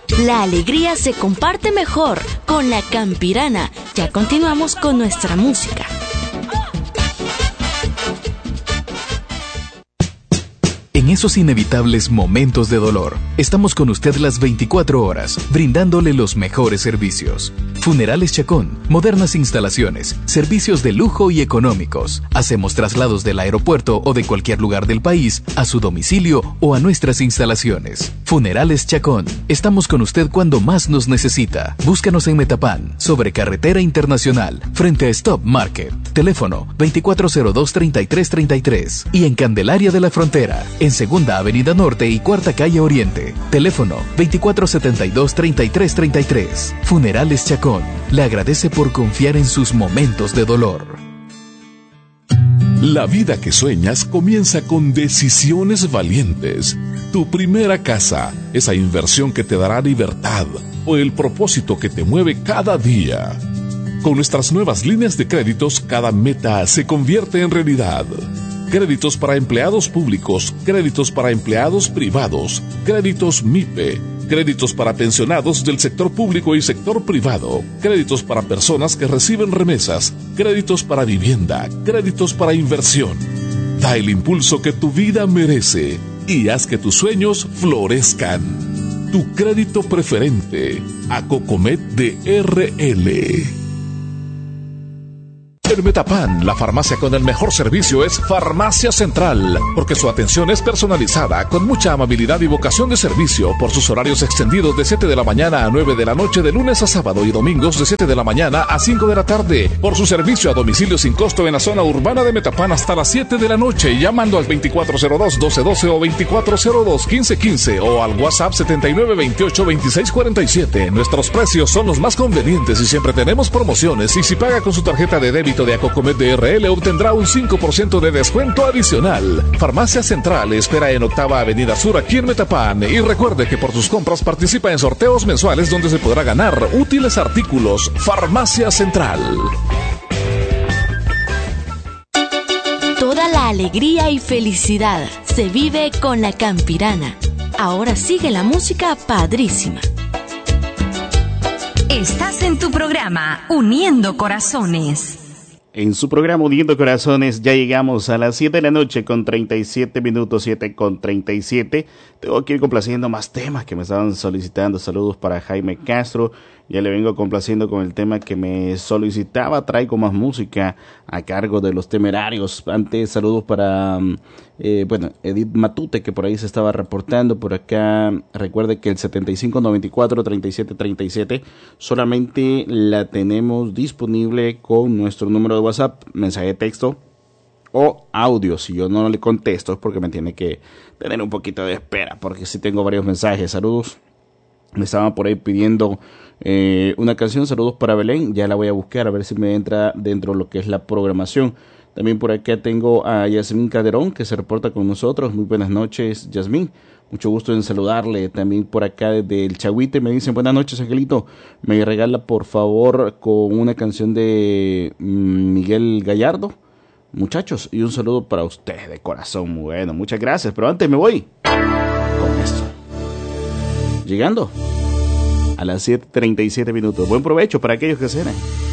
La alegría se comparte mejor con La Campirana. Ya continuamos con nuestra música. En esos inevitables momentos de dolor, estamos con usted las 24 horas, brindándole los mejores servicios. Funerales Chacón, modernas instalaciones, servicios de lujo y económicos. Hacemos traslados del aeropuerto o de cualquier lugar del país a su domicilio o a nuestras instalaciones. Funerales Chacón, estamos con usted cuando más nos necesita. Búscanos en Metapán, sobre Carretera Internacional, frente a Stop Market. Teléfono 2402-3333 y en Candelaria de la Frontera, en Segunda Avenida Norte y Cuarta Calle Oriente. Teléfono 2472-3333. Funerales Chacón, le agradece por confiar en sus momentos de dolor. La vida que sueñas comienza con decisiones valientes. Tu primera casa, esa inversión que te dará libertad, o el propósito que te mueve cada día. Con nuestras nuevas líneas de créditos, cada meta se convierte en realidad. Créditos para empleados públicos, créditos para empleados privados, créditos MIPE, créditos para pensionados del sector público y sector privado, créditos para personas que reciben remesas, créditos para vivienda, créditos para inversión. Da el impulso que tu vida merece y haz que tus sueños florezcan. Tu crédito preferente, Acocomet de RL. En Metapán, la farmacia con el mejor servicio es Farmacia Central, porque su atención es personalizada, con mucha amabilidad y vocación de servicio, por sus horarios extendidos de 7 de la mañana a 9 de la noche de lunes a sábado y domingos de 7 de la mañana a 5 de la tarde, por su servicio a domicilio sin costo en la zona urbana de Metapán hasta las 7 de la noche, llamando al 2402-1212 o 2402-1515 o al WhatsApp 7928-2647. Nuestros precios son los más convenientes y siempre tenemos promociones, y si paga con su tarjeta de débito de Acocomet de RL obtendrá un 5% de descuento adicional. Farmacia Central espera en Octava Avenida Sur, aquí en Metapán, y recuerde que por sus compras participa en sorteos mensuales donde se podrá ganar útiles artículos. Farmacia Central. Toda la alegría y felicidad se vive con La Campirana. Ahora sigue la música padrísima. Estás en tu programa Uniendo Corazones. En su programa Uniendo Corazones ya llegamos a las 7 de la noche con 37 minutos, 7 con 37. Tengo que ir complaciendo más temas que me estaban solicitando. Saludos para Jaime Castro. Ya le vengo complaciendo con el tema que me solicitaba. Traigo más música a cargo de Los Temerarios. Antes, saludos para Edith Matute, que por ahí se estaba reportando. Por acá, recuerde que el 7594-3737 solamente la tenemos disponible con nuestro número de WhatsApp, mensaje de texto o audio. Si yo no le contesto es porque me tiene que tener un poquito de espera, porque sí tengo varios mensajes. Saludos. Me estaban por ahí pidiendo una canción. Saludos para Belén. Ya la voy a buscar a ver si me entra dentro de lo que es la programación. También por acá tengo a Yasmín Calderón, que se reporta con nosotros. Muy buenas noches, Yasmín. Mucho gusto en saludarle. También por acá desde el Chahuite me dicen: buenas noches, Angelito. Me regala por favor con una canción de Miguel Gallardo. Muchachos, y un saludo para usted de corazón. Muy bueno, muchas gracias. Pero antes me voy con esto. Llegando a las 7:37 minutos. Buen provecho para aquellos que cenan.